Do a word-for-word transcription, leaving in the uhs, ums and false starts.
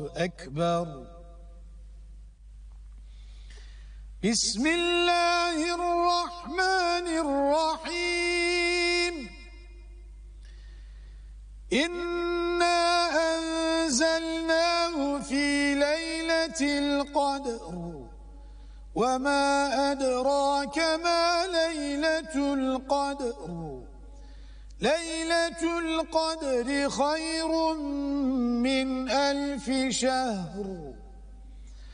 أكبر. بسم الله الرحمن الرحيم. إنا أنزلناه في ليلة القدر وما أدراك ما ليلة القدر ليلة القدر خير من ألف شهر.